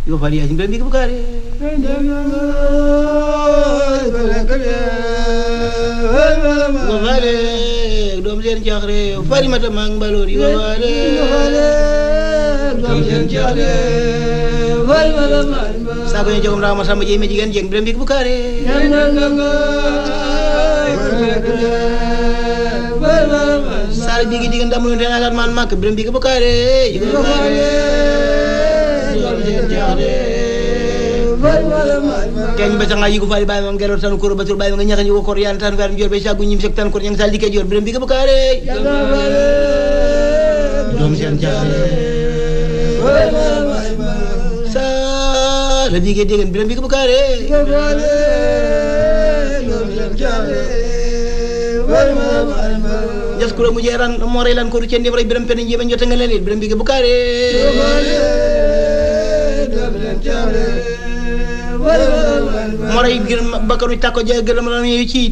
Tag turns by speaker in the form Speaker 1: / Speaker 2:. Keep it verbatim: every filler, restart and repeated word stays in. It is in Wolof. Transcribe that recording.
Speaker 1: yo fali yasin biram bigi bukare yo fale doom seen jaxre fali mata mang balor yo fale doom seen jaxre fali mata mang sa ko jogum raama samba jey me jigen jeng biram bigi bukare sal bigi digen damu den agar man mak biram bigi bukare yo fale Keng ba nga yigu fali bay ma ngelo tan ko batul bay nga ñaxani ko kor yalla tan ver njor be sagu ñim sek tan ko ñang sal dikay jor biram bi ga bukare dom sen jaare sa la bi ge degen biram bi ga bukare dom sen jaare jas ko mu jeran mo relan ko ru cendi bray biram pen ñi ba ñota nga leen biram bi ga bukare moray gir bakaru takko je gëlam la ci